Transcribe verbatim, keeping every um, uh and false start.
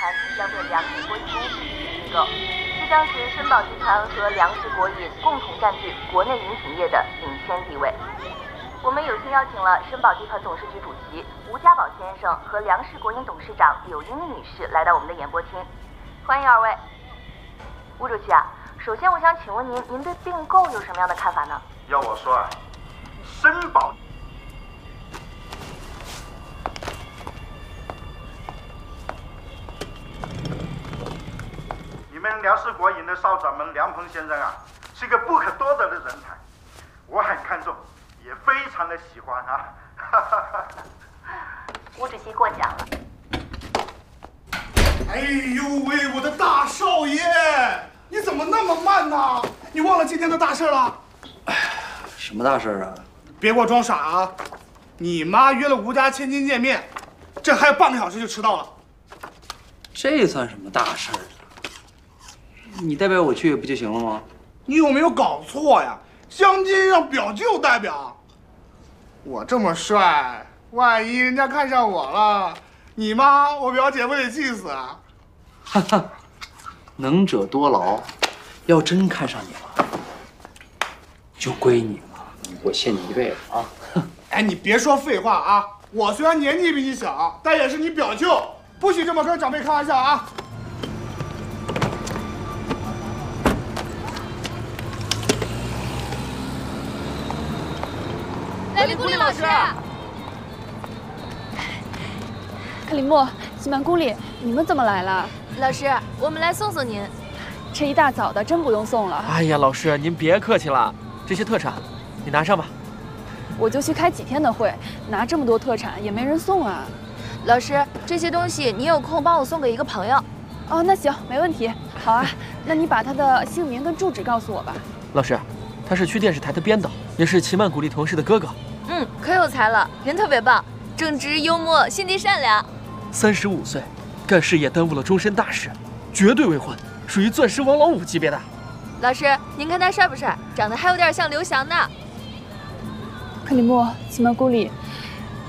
团即将对粮食国营公司实施并购，这将使申宝集团和粮食国营共同占据国内饮品业的领先地位。我们有幸邀请了申宝集团董事局主席吴家宝先生和粮食国营董事长柳英女士来到我们的演播厅，欢迎二位。吴主席啊，首先我想请问您，您对并购有什么样的看法呢？ 要我说啊，申宝。你们粮食国营的少掌门梁鹏先生啊，是个不可多得的人才，我很看重，也非常的喜欢啊。 吴主席过奖了。 哎呦喂，我的大少爷，你怎么那么慢呢？你忘了今天的大事了？ 哎，什么大事啊？ 别给我装傻啊！你妈约了吴家千金见面，这还有半个小时就迟到了。 这算什么大事啊？你代表我去不就行了吗？ 你有没有搞错呀？相亲让表舅代表，我这么帅，万一人家看上我了，你妈我表姐不得气死啊！ 哈哈，能者多劳，要真看上你了，就归你了，我欠你一辈子啊！ 哎，你别说废话啊！我虽然年纪比你小，但也是你表舅，不许这么跟长辈开玩笑啊！ 来李顾里老师， 克里木、西曼宫里，你们怎么来了？ 老师，我们来送送您。 这一大早的，真不用送了。 哎呀，老师您别客气了，这些特产你拿上吧。 我就去开几天的会，拿这么多特产也没人送啊。 老师，这些东西你有空帮我送给一个朋友。 哦，那行，没问题。好啊，那你把他的姓名跟住址告诉我吧。 老师，他是区电视台的编导，也是齐曼谷丽同事的哥哥。 嗯，可有才了，人特别棒，正直幽默，心地善良。 三十五岁，干事业耽误了终身大事，绝对未婚，属于钻石王老五级别的。 老师，您看他帅不帅？长得还有点像刘翔呢。 克里木、西曼姑里，